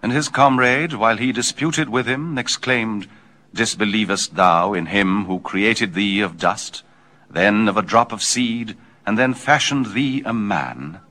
And his comrade, while he disputed with him, exclaimed, Disbelievest thou in him who created thee of dust, then of a drop of seed, and then fashioned thee a man?